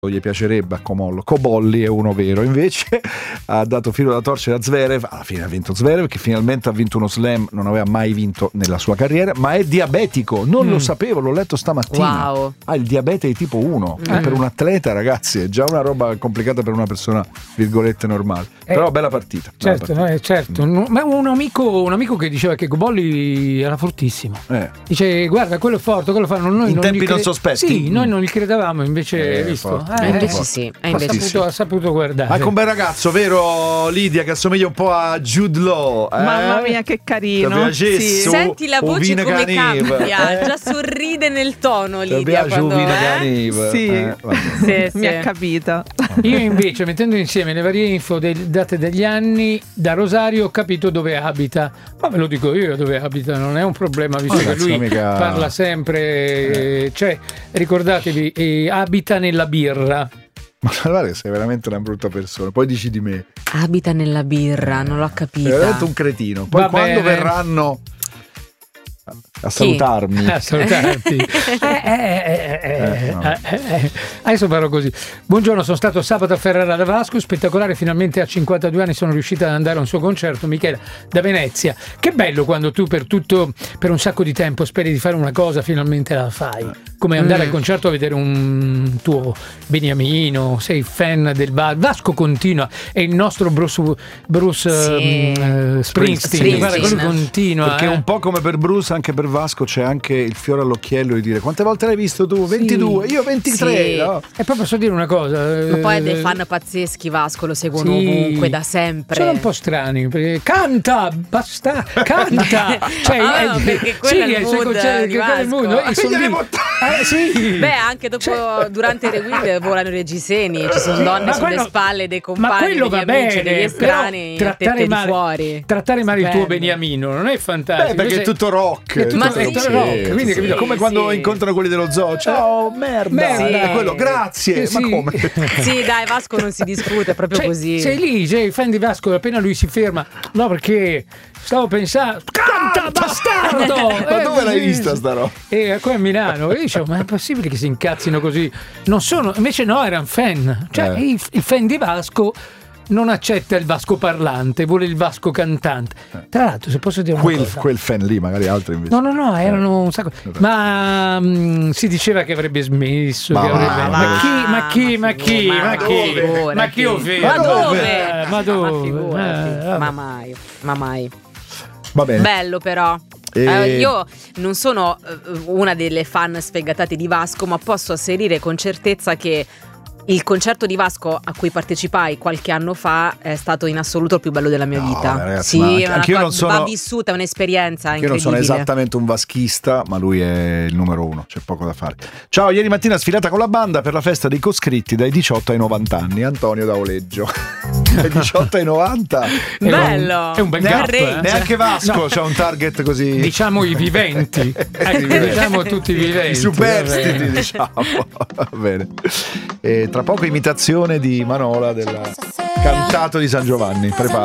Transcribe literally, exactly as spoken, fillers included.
gli piacerebbe a Comollo. Cobolli è uno vero, invece ha dato filo alla torcere a Zverev. Alla fine ha vinto Zverev, che finalmente ha vinto uno slam, non aveva mai vinto nella sua carriera, ma è diabetico, non mm. lo sapevo, l'ho letto stamattina. Wow. Ha il diabete di tipo uno, mm. per un atleta, ragazzi, è già una roba complicata per una persona virgolette normale, eh, però bella partita. Certo, bella partita. Eh, certo. Mm. Ma un amico, un amico che diceva che Cobolli era fortissimo, eh. dice guarda quello è forte, quello fanno noi in non tempi cre- non sospetti. Sì, noi non gli credevamo, invece eh, visto eh, invece sì, eh, invece ha, saputo, sì. ha saputo guardare. Ma anche un bel ragazzo, vero Lidia, che assomiglia un po' a Jude Law, eh? Mamma mia che carino, sì. Senti la voce come cambia, eh? già sorride nel tono Lidia quando, eh? Sì, eh, sì, sì. Mi ha capito. Io invece, mettendo insieme le varie info del, date degli anni, da Rosario ho capito dove abita, ma ve lo dico io dove abita, non è un problema, visto oh, che lui mica... parla sempre, eh. cioè ricordatevi, eh, abita nella birra. Ma guarda, sei veramente una brutta persona. Poi dici di me abita nella birra, non l'ho capito. Sei veramente un cretino. Poi Va quando bene. verranno a salutarmi, a salutarti. eh, eh, eh, eh, eh, no. eh, eh. Adesso farò così. Buongiorno, sono stato sabato a Ferrara da Vasco, spettacolare, finalmente a cinquantadue anni sono riuscita ad andare a un suo concerto. Michela da Venezia. Che bello quando tu per tutto, per un sacco di tempo speri di fare una cosa, finalmente la fai, come andare mm. al concerto a vedere un tuo Beniamino, sei fan del Vasco. Vasco continua, è il nostro Bruce, Bruce sì. um, Springsteen, Springsteen. Guarda, quello continua, perché eh. un po' come per Bruce, anche per Vasco c'è anche il fiore all'occhiello di dire quante volte l'hai visto tu? ventidue, sì. Io ventitré, sì. no? E poi posso dire una cosa, ma poi ha dei fan pazzeschi, Vasco lo seguono sì. ovunque da sempre. Sono un po' strani perché canta, basta, canta, cioè ah, eh, perché quello sì, è il mood cioè, di Vasco. Il mood, eh, sono lì. Eh, sì. Beh, anche dopo cioè, durante le guide volano i reggiseni, ci sono sì, donne sulle quello, spalle dei compagni, degli amici, bene, degli estranei, trattare male, fuori. Trattare male il tuo Beniamino non è fantastico. Beh, perché è tutto rock. È tutto, ma è sì, tutto rock, sì, quindi sì, capito? Come quando sì. incontrano quelli dello zoo. Ciao, merda. merda. Sì. Quello, grazie. Sì. Ma come? Sì, dai, Vasco non si discute, è proprio cioè, così. Sei lì, sei il fan di Vasco, appena lui si ferma. No, perché stavo pensando, canta, bastardo! Ma eh, dove l'hai vista sta roba? E qua a Milano. E dicevo, ma è possibile che si incazzino così? Non sono, invece no, erano fan. Cioè, eh. il, il fan di Vasco non accetta il Vasco parlante, vuole il Vasco cantante. Tra l'altro, se posso dire una quel, cosa, quel fan lì, magari altri invece. No, no, no, erano un sacco. Ma mh, si diceva che avrebbe smesso. Ma, che avrebbe... ma, ma chi, ma chi, ma chi, ma ma chi, dove? ma chi, ma dove? Ma dove? Ma, ma mai, ma mai. Va bene. Bello però. E... Eh, io non sono una delle fan sfegatate di Vasco, ma posso asserire con certezza che il concerto di Vasco a cui partecipai qualche anno fa è stato in assoluto il più bello della mia no, vita. Ragazzi, sì, anche, una anche io cosa, non sono, va vissuta, è un'esperienza io incredibile. non sono esattamente un vaschista, ma lui è il numero uno, c'è poco da fare. Ciao, ieri mattina sfilata con la banda per la festa dei coscritti dai diciotto ai novanta anni, Antonio da Oleggio. Dai diciotto ai novanta. Bello. È un bel gap, eh? Neanche Vasco no. c'ha un target così. Diciamo i viventi. Ecco, diciamo tutti i viventi. I superstiti, diciamo. Va bene. E tra poco imitazione di Manola del cantato di San Giovanni. Prepara.